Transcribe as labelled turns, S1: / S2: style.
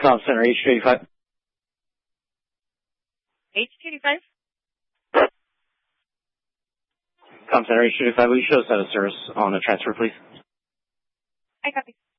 S1: Com Center H285.
S2: H285?
S1: Com Center H285, will you show us out of service on the transfer, please?
S2: I copy.